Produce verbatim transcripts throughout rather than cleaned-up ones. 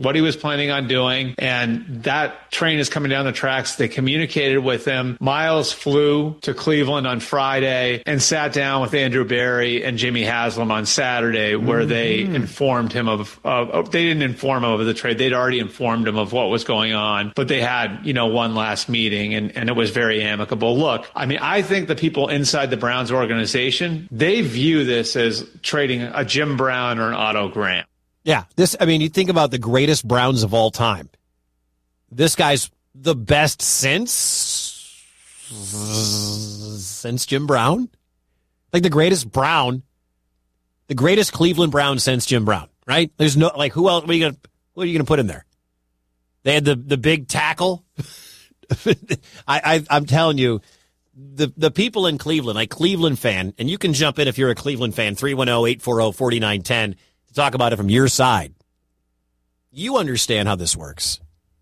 what he was planning on doing. And that train is coming down the tracks. They communicated with him. Miles flew to Cleveland on Friday and sat down with Andrew Barry and Jimmy Haslam on Saturday, where mm-hmm. they informed him of, of, they didn't inform him of the trade. They'd already informed him of what was going on, but they had, you know, one last meeting and, and it was very amicable. Look, I mean, I think the people inside the Browns organization, they view this as trading a Jim Brown or an Otto Graham. Yeah, this, I mean, you think about the greatest Browns of all time. This guy's the best since, since Jim Brown. Like the greatest Brown, the greatest Cleveland Brown since Jim Brown, right? There's no, like, who else, what are you gonna, what are you gonna put in there? They had the, the big tackle. I, I, I'm telling you, the the people in Cleveland, like Cleveland fan, and you can jump in if you're a Cleveland fan, three one zero, eight four zero, four nine one zero, to talk about it from your side. You understand how this works.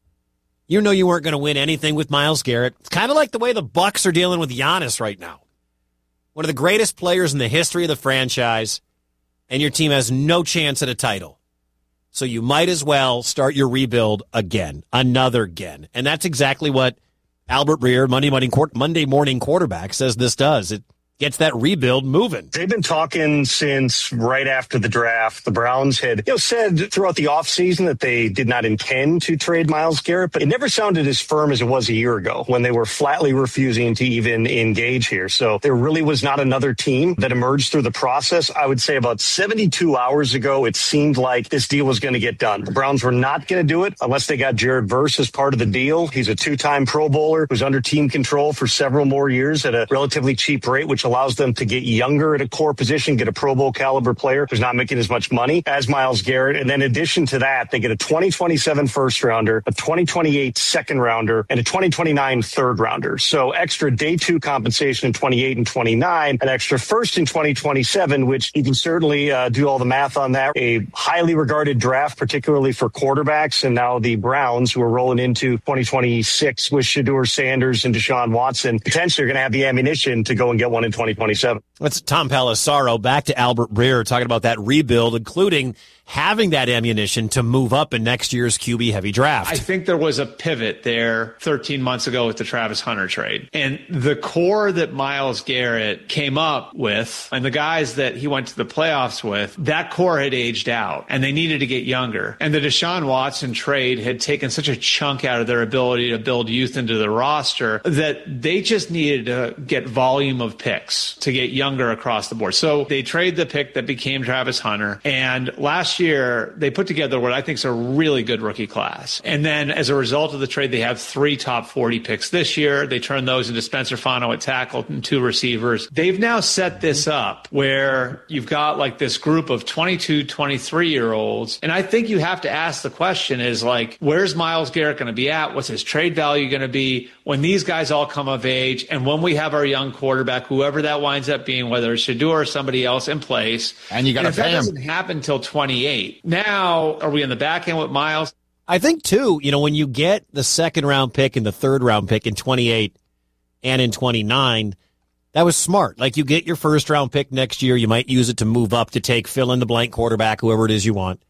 You know you weren't going to win anything with Myles Garrett. It's kind of like the way the Bucks are dealing with Giannis right now. One of the greatest players in the history of the franchise, and your team has no chance at a title. So you might as well start your rebuild again, another again. And that's exactly what Albert Breer, Monday morning, Monday morning quarterback, says this does. It gets that rebuild moving. They've been talking since right after the draft. The Browns had, you know, said throughout the offseason that they did not intend to trade Myles Garrett, but it never sounded as firm as it was a year ago when they were flatly refusing to even engage here. So there really was not another team that emerged through the process. I would say about seventy-two hours ago, it seemed like this deal was going to get done. The Browns were not going to do it unless they got Jared Verse as part of the deal. He's a two-time Pro Bowler who's under team control for several more years at a relatively cheap rate, which allows them to get younger at a core position, get a Pro Bowl caliber player who's not making as much money as Myles Garrett. And then in addition to that, they get a twenty twenty-seven first rounder, a twenty twenty-eight second rounder, and a twenty twenty-nine third rounder. So extra day two compensation in twenty-eight and twenty-nine, an extra first in twenty twenty-seven, which you can certainly uh, do all the math on that. A highly regarded draft, particularly for quarterbacks. And now the Browns, who are rolling into twenty twenty-six with Shedeur Sanders and Deshaun Watson, potentially are going to have the ammunition to go and get one in twenty twenty-seven. That's Tom Pelissaro. Back to Albert Breer talking about that rebuild, including having that ammunition to move up in next year's Q B heavy draft. I think there was a pivot there thirteen months ago with the Travis Hunter trade. And the core that Myles Garrett came up with and the guys that he went to the playoffs with, that core had aged out and they needed to get younger. And the Deshaun Watson trade had taken such a chunk out of their ability to build youth into the roster that they just needed to get volume of picks to get younger across the board. So they trade the pick that became Travis Hunter. And last year, they put together what I think is a really good rookie class. And then as a result of the trade, they have three top forty picks this year. They turn those into Spencer Fano at tackle and two receivers. They've now set this up where you've got like this group of twenty-two, twenty-three-year-olds. And I think you have to ask the question is like, where's Myles Garrett going to be at? What's his trade value going to be when these guys all come of age? And when we have our young quarterback, whoever that winds up being, whether it's Shedeur or somebody else in place. And you got to pay that him. doesn't happen until twenty-eight. Now, are we in the back end with Myles? I think, too, you know, when you get the second round pick and the third round pick in twenty-eight and in twenty-nine, that was smart. Like, you get your first round pick next year. You might use it to move up to take fill in the blank quarterback, whoever it is you want.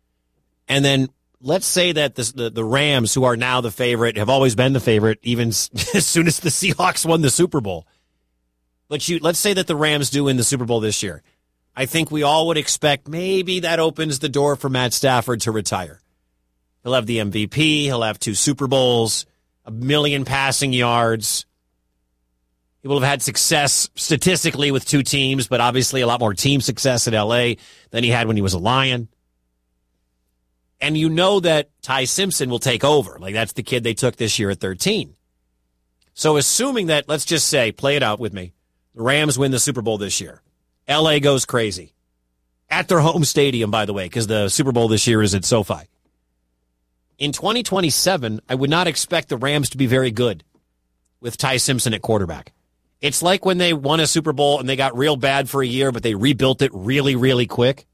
And then let's say that the, the, the Rams, who are now the favorite, have always been the favorite, even as soon as the Seahawks won the Super Bowl. But you, let's say that the Rams do win the Super Bowl this year. I think we all would expect maybe that opens the door for Matt Stafford to retire. He'll have the M V P. He'll have two Super Bowls, a million passing yards. He will have had success statistically with two teams, but obviously a lot more team success in L A than he had when he was a Lion. And you know that Ty Simpson will take over. Like, that's the kid they took this year at thirteen. So assuming that, let's just say, play it out with me, the Rams win the Super Bowl this year. L A goes crazy. At their home stadium, by the way, because the Super Bowl this year is at SoFi. In twenty twenty-seven, I would not expect the Rams to be very good with Ty Simpson at quarterback. It's like when they won a Super Bowl and they got real bad for a year, but they rebuilt it really, really quick.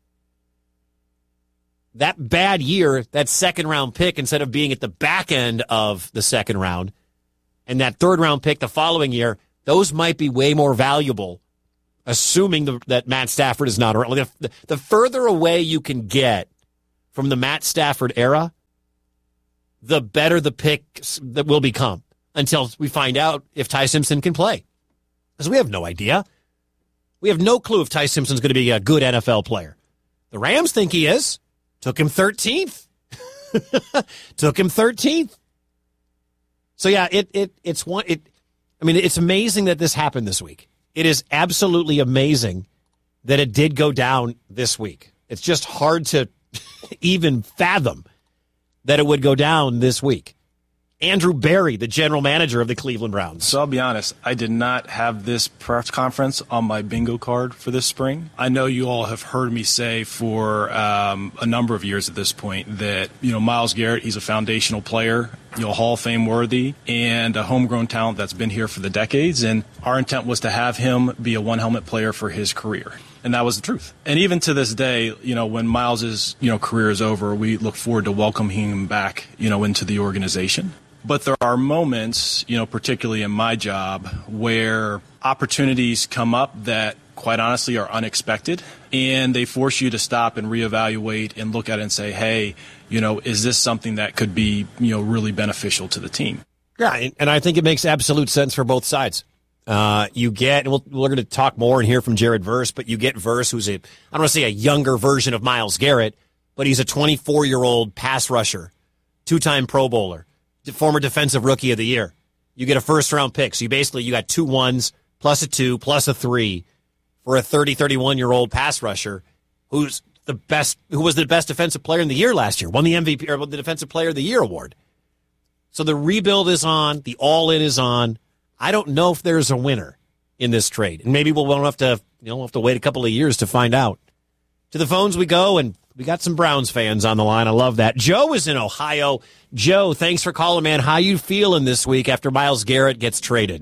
That bad year, that second-round pick, instead of being at the back end of the second round, and that third-round pick the following year, those might be way more valuable, assuming the, that Matt Stafford is not around. The, the further away you can get from the Matt Stafford era, the better the picks that will become until we find out if Ty Simpson can play. Because we have no idea. We have no clue if Ty Simpson's going to be a good N F L player. The Rams think he is. Took him thirteenth. Took him thirteenth. So yeah, it it it's one it I mean, it's amazing that this happened this week. It is absolutely amazing that it did go down this week. It's just hard to even fathom that it would go down this week. Andrew Berry, the general manager of the Cleveland Browns. So I'll be honest, I did not have this press conference on my bingo card for this spring. I know you all have heard me say for um, a number of years at this point that, you know, Myles Garrett, he's a foundational player, you know, Hall of Fame worthy, and a homegrown talent that's been here for the decades. And our intent was to have him be a one-helmet player for his career. And that was the truth. And even to this day, you know, when Myles's, you know, career is over, we look forward to welcoming him back, you know, into the organization. But there are moments, you know, particularly in my job, where opportunities come up that, quite honestly, are unexpected, and they force you to stop and reevaluate and look at it and say, hey, you know, is this something that could be, you know, really beneficial to the team? Yeah, and I think it makes absolute sense for both sides. Uh, you get, and we'll, we're going to talk more and hear from Jared Verse, but you get Verse, who's a, I don't want to say a younger version of Myles Garrett, but he's a twenty-four-year-old pass rusher, two-time Pro Bowler, former defensive rookie of the year. You get a first-round pick. So you basically, you got two ones, plus a two, plus a three for a thirty, thirty-one-year-old pass rusher who's the best, who was the best defensive player in the year last year, won the M V P, or the Defensive Player of the Year award. So the rebuild is on, the all-in is on. I don't know if there's a winner in this trade. And maybe we'll, we'll have to, you know, we'll have to wait a couple of years to find out. To the phones we go, and we got some Browns fans on the line. I love that. Joe is in Ohio. Joe, thanks for calling, man. How you feeling this week after Myles Garrett gets traded?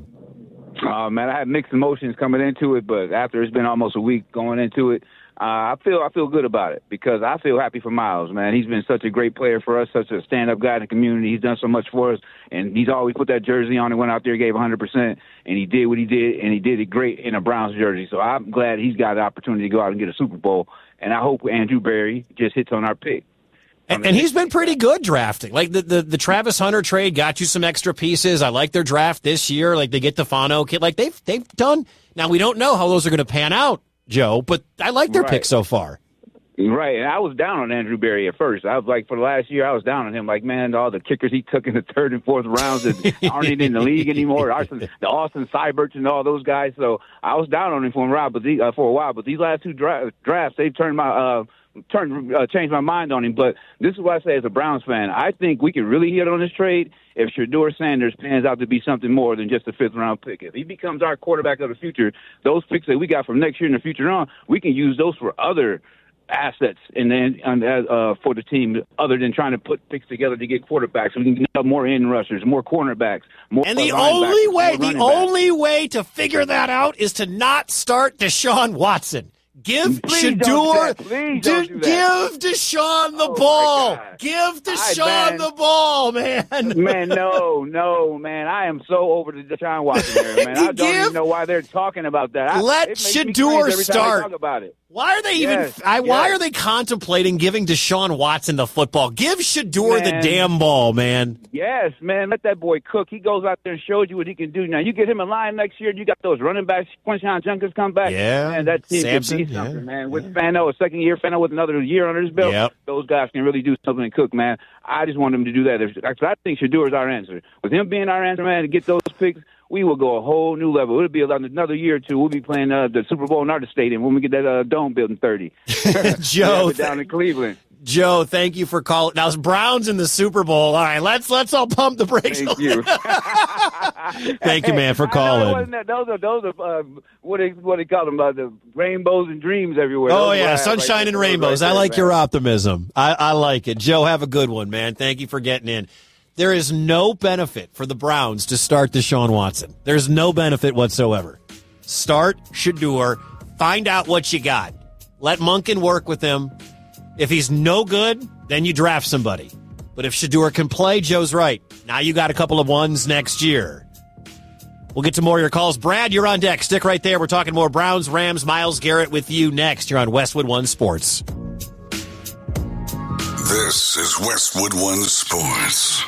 Uh, man, I had mixed emotions coming into it, but after it's been almost a week going into it, uh, I feel I feel good about it because I feel happy for Myles, man. He's been such a great player for us, such a stand-up guy in the community. He's done so much for us, and he's always put that jersey on and went out there, gave one hundred percent, and he did what he did, and he did it great in a Browns jersey. So I'm glad he's got the opportunity to go out and get a Super Bowl, and I hope Andrew Berry just hits on our pick. And, and he's been pretty good drafting. Like the, the, the Travis Hunter trade got you some extra pieces. I like their draft this year. Like they get the Fano kid. Like they've they've done. Now we don't know how those are going to pan out, Joe. But I like their right. pick so far. Right, and I was down on Andrew Berry at first. I was like, for the last year, I was down on him. Like, man, all the kickers he took in the third and fourth rounds that aren't even in the league anymore. Austin, the Austin Seiberts and all those guys. So I was down on him for a while, but the, uh, for a while. But these last two dra- drafts, they've turned my uh, turned uh, changed my mind on him. But this is what I say as a Browns fan. I think we can really hit on this trade if Shedeur Sanders pans out to be something more than just a fifth round pick. If he becomes our quarterback of the future, those picks that we got from next year and the future on, we can use those for other assets and then uh, for the team, other than trying to put picks together to get quarterbacks. We can get more in rushers, more cornerbacks, more. And the only way, the only way to figure that out is to not start Deshaun Watson. Give Please Shedeur, don't do that. Please do, don't do that. give Deshaun the Oh, ball. my God. Give Deshaun I, man, the ball, man. Man, no, no, man. I am so over the Deshaun Watson era, man. I don't Give, even know why they're talking about that. I, let it makes me Shedeur cringe every time start. I talk about it. Why are they even? Yes, I, why yes. are they contemplating giving Deshaun Watson the football? Give Shedeur the Man. damn ball, man. Yes, man. Let that boy cook. He goes out there and shows you what he can do. Now, you get him in line next year, you got those running backs, Quinshon Junkins come back. Yeah, Man, that team Sampson, can be something, yeah, man. With yeah. Fano, a second year, Fano with another year under his belt, Yep. those guys can really do something and cook, man. I just want him to do that. If- I think Shedeur is our answer. With him being our answer, man, to get those picks, we will go a whole new level. It'll be another year or two. We'll be playing uh, the Super Bowl in our stadium when we get that uh, dome built in thirty. Joe, down in Cleveland. Joe, thank you for calling. Now, it's Browns in the Super Bowl. All right, let's let's all pump the brakes. Thank you. Thank you, man, for I know it calling. wasn't that. Those are those are uh, what they what they call them uh, the rainbows and dreams everywhere. Oh, Those yeah, right- sunshine right and there, rainbows. right I there, like man. your optimism. I, I like it. Joe, have a good one, man. Thank you for getting in. There is no benefit for the Browns to start Deshaun Watson. There's no benefit whatsoever. Start Shedeur. Find out what you got. Let Monken work with him. If he's no good, then you draft somebody. But if Shedeur can play, Joe's right. Now you got a couple of ones next year. We'll get to more of your calls. Brad, you're on deck. Stick right there. We're talking more Browns, Rams, Myles Garrett with you next. You're on Westwood One Sports. This is Westwood One Sports.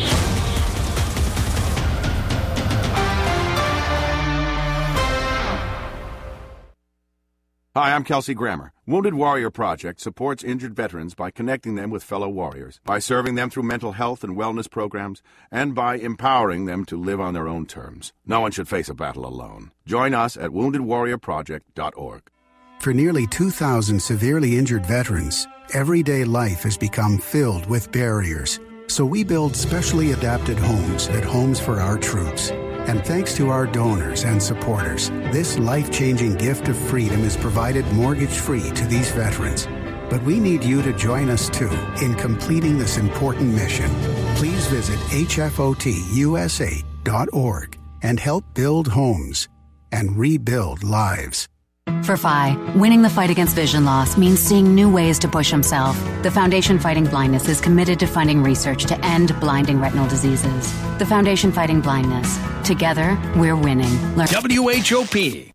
Hi, I'm Kelsey Grammer. Wounded Warrior Project supports injured veterans by connecting them with fellow warriors, by serving them through mental health and wellness programs, and by empowering them to live on their own terms. No one should face a battle alone. Join us at wounded warrior project dot org. For nearly two thousand severely injured veterans, everyday life has become filled with barriers. So we build specially adapted homes at Homes for Our Troops. And thanks to our donors and supporters, this life-changing gift of freedom is provided mortgage-free to these veterans. But we need you to join us, too, in completing this important mission. Please visit H F O T U S A dot org and help build homes and rebuild lives. For F I, winning the fight against vision loss means seeing new ways to push himself. The Foundation Fighting Blindness is committed to funding research to end blinding retinal diseases. The Foundation Fighting Blindness. Together, we're winning. Learn- W H O P.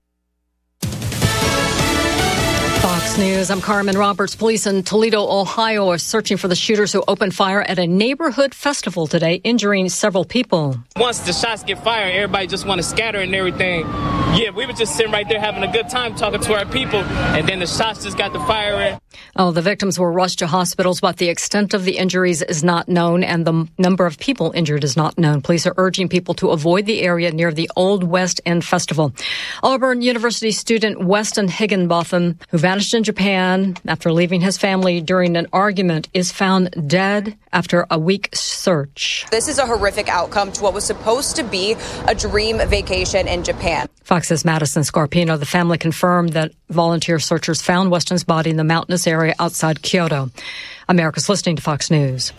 Fox News, I'm Carmen Roberts. Police in Toledo, Ohio are searching for the shooters who opened fire at a neighborhood festival today, injuring several people. Once the shots get fired, everybody just want to scatter and everything. Yeah, we were just sitting right there having a good time talking to our people, and then the shots just got the firing. Oh, the victims were rushed to hospitals, but the extent of the injuries is not known, and the number of people injured is not known. Police are urging people to avoid the area near the Old West End Festival. Auburn University student Weston Higginbotham, who vanished in Japan after leaving his family during an argument, is found dead after a week search. This is a horrific outcome to what was supposed to be a dream vacation in Japan. Fox's Madison Scarpino, the family confirmed that volunteer searchers found Weston's body in the mountainous area outside Kyoto. America's listening to Fox News.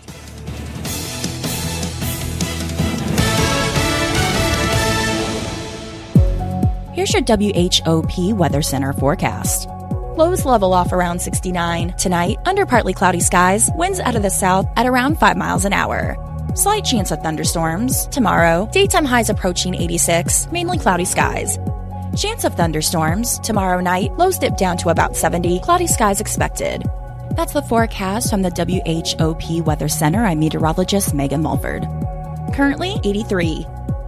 Here's your W H O P Weather Center forecast. Lows level off around sixty-nine. Tonight, under partly cloudy skies, winds out of the south at around five miles an hour. Slight chance of thunderstorms. Tomorrow, daytime highs approaching eighty-six, mainly cloudy skies. Chance of thunderstorms. Tomorrow night, lows dip down to about seventy, cloudy skies expected. That's the forecast from the W H O P Weather Center. I'm meteorologist Megan Mulford. Currently eighty-three.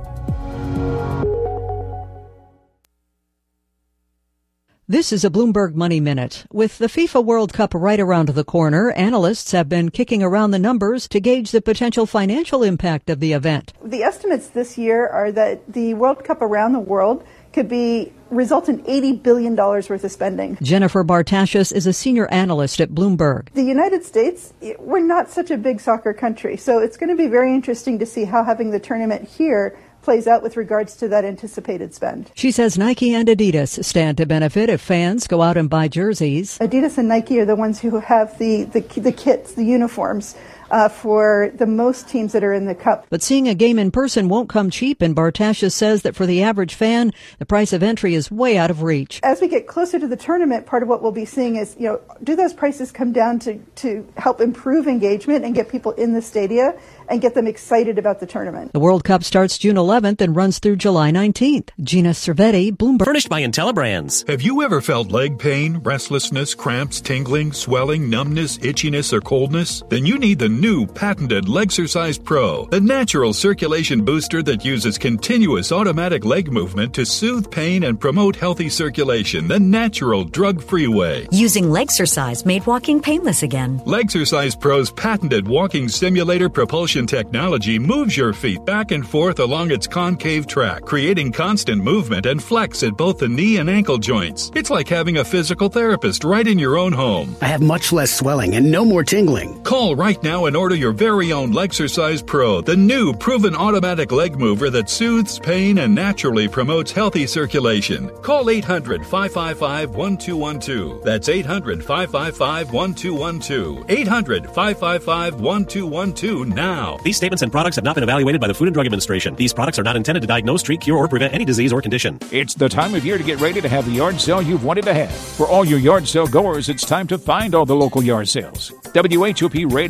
This is a Bloomberg Money Minute. With the FIFA World Cup right around the corner, analysts have been kicking around the numbers to gauge the potential financial impact of the event. The estimates this year are that the World Cup around the world could be result in eighty billion dollars worth of spending. Jennifer Bartashis is a senior analyst at Bloomberg. The United States, we're not such a big soccer country, so it's going to be very interesting to see how having the tournament here plays out with regards to that anticipated spend. She says Nike and Adidas stand to benefit if fans go out and buy jerseys. Adidas and Nike are the ones who have the, the, the kits, the uniforms, uh, for the most teams that are in the Cup. But seeing a game in person won't come cheap, and Bartashis says that for the average fan, the price of entry is way out of reach. As we get closer to the tournament, part of what we'll be seeing is, you know, do those prices come down to, to help improve engagement and get people in the stadia and get them excited about the tournament? The World Cup starts June eleventh and runs through July nineteenth. Gina Cervetti, Bloomberg. Furnished by IntelliBrands. Have you ever felt leg pain, restlessness, cramps, tingling, swelling, numbness, itchiness, or coldness? Then you need the new patented Legsercise Pro, the natural circulation booster that uses continuous automatic leg movement to soothe pain and promote healthy circulation the natural, drug-free way. Using Legsercise made walking painless again. Legsercise Pro's patented walking simulator propulsion technology moves your feet back and forth along its concave track, creating constant movement and flex at both the knee and ankle joints. It's like having a physical therapist right in your own home. I have much less swelling and no more tingling. Call right now and order your very own Legsercise Pro, the new proven automatic leg mover that soothes pain and naturally promotes healthy circulation. Call eight hundred, five five five, one two one two. That's eight hundred, five five five, one two one two. eight hundred, five five five, one two one two now. These statements and products have not been evaluated by the Food and Drug Administration. These products are not intended to diagnose, treat, cure, or prevent any disease or condition. It's the time of year to get ready to have the yard sale you've wanted to have. For all your yard sale goers, it's time to find all the local yard sales. W H O P Radio and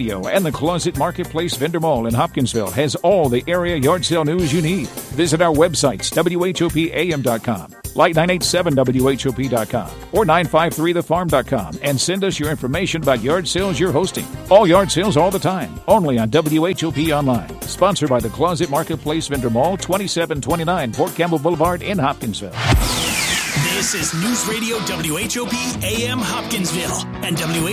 And the Closet Marketplace Vendor Mall in Hopkinsville has all the area yard sale news you need. Visit our websites, W H O P A M dot com, Light nine eighty-seven W H O P dot com, or nine five three the farm dot com, and send us your information about yard sales you're hosting. All yard sales all the time, only on W H O P Online. Sponsored by the Closet Marketplace Vendor Mall, twenty-seven twenty-nine Port Campbell Boulevard in Hopkinsville. This is News Radio W H O P A M Hopkinsville and W